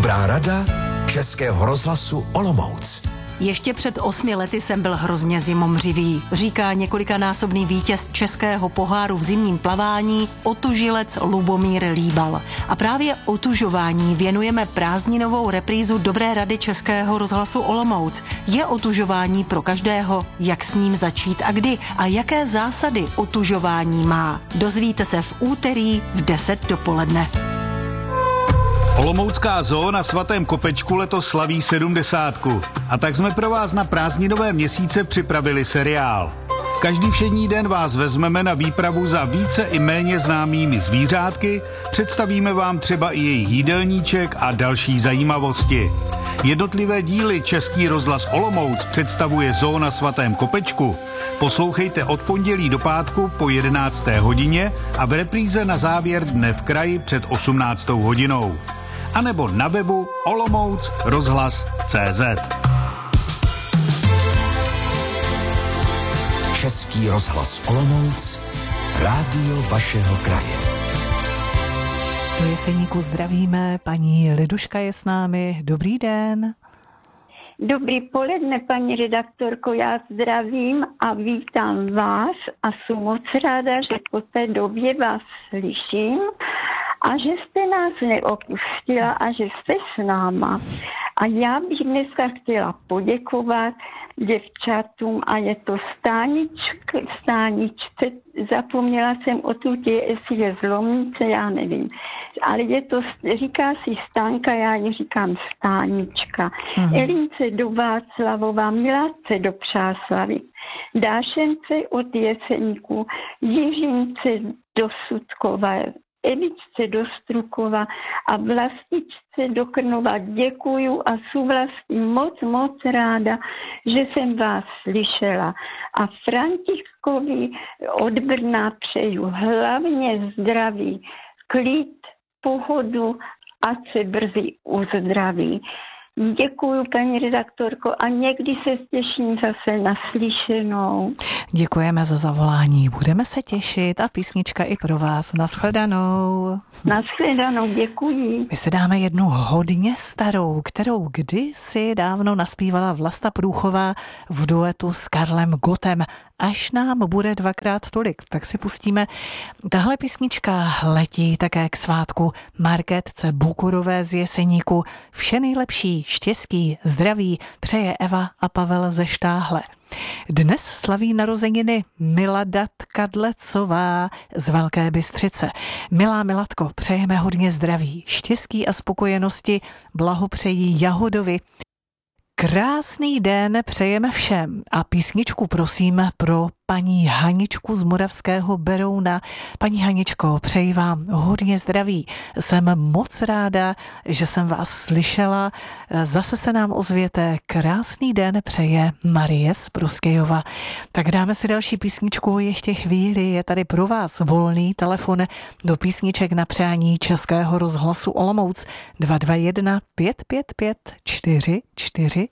Dobrá rada Českého rozhlasu Olomouc. Ještě před 8 lety jsem byl hrozně zimomřivý, říká několikanásobný vítěz českého poháru v zimním plavání otužilec Lubomír Líbal. A právě otužování věnujeme prázdninovou reprízu Dobré rady Českého rozhlasu Olomouc. Je otužování pro každého, jak s ním začít a kdy a jaké zásady otužování má? Dozvíte se v úterý v 10 dopoledne. Olomoucká zoo na Svatém Kopečku letos slaví 70. A tak jsme pro vás na prázdninové měsíce připravili seriál. Každý všední den vás vezmeme na výpravu za více i méně známými zvířátky, představíme vám třeba i jejich jídelníček a další zajímavosti. Jednotlivé díly Český rozhlas Olomouc představuje zoo na Svatém Kopečku. Poslouchejte od pondělí do pátku po 11. hodině a v repríze na závěr dne v kraji před 18. hodinou. A nebo na webu olomouc.rozhlas.cz. Český rozhlas Olomouc, rádio vašeho kraje. Do Jeseníku zdravíme, paní Liduška je s námi. Dobrý den. Dobrý poledne, paní redaktorko, já zdravím a vítám vás a jsem moc ráda, že po té době vás slyším a že jste nás neopustila a že jste s náma. A já bych dneska chtěla poděkovat děvčatům a je to Stáničce, zapomněla jsem odtud, jestli je Zlomnice, já nevím. Ale je to, říká si Stánka, já ji říkám Stánička. Elince do Václavova, Miladce do Přáslavy, Dášence od Jeseníku, Jiřince do Sudkova, Evičce do Strukova a Vlastičce do Krnova. Děkuju a jsou vlastně moc ráda, že jsem vás slyšela. A Františkovi od Brna přeju hlavně zdraví, klid, pohodu, ať se brzy uzdraví. Děkuju, paní redaktorko, a někdy se těším zase na slyšenou. Děkujeme za zavolání, budeme se těšit a písnička i pro vás. Nashledanou. Nashledanou, děkuji. My se dáme jednu hodně starou, kterou kdysi dávno naspívala Vlasta Průchová v duetu s Karlem Gottem. Až nám bude 2x tolik, tak si pustíme. Tahle písnička letí také k svátku Markétce Bukurové z Jeseníku. Vše nejlepší, štěstí, zdraví přeje Eva a Pavel ze Štáhle. Dnes slaví narozeniny Milada Kadlecová z Velké Bystřice. Milá Miladko, přejeme hodně zdraví, štěstí a spokojenosti, blahopřejí Jahodovi. Krásný den přejeme všem a písničku prosím pro paní Haničku z Moravského Berouna. Paní Haničko, přeji vám hodně zdraví. Jsem moc ráda, že jsem vás slyšela. Zase se nám ozvěte. Krásný den přeje Marie z Proskejova. Tak dáme si další písničku ještě chvíli. Je tady pro vás volný telefon do písniček na přání Českého rozhlasu Olomouc 221 555 443.